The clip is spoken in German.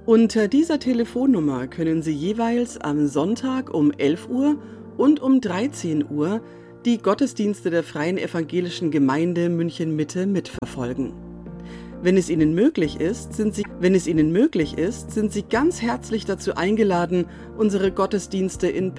Unter dieser Telefonnummer können Sie jeweils am Sonntag um 11 Uhr und um 13 Uhr die Gottesdienste der Freien Evangelischen Gemeinde München-Mitte mitverfolgen. Wenn es Ihnen möglich ist, sind Sie ganz herzlich dazu eingeladen, unsere Gottesdienste in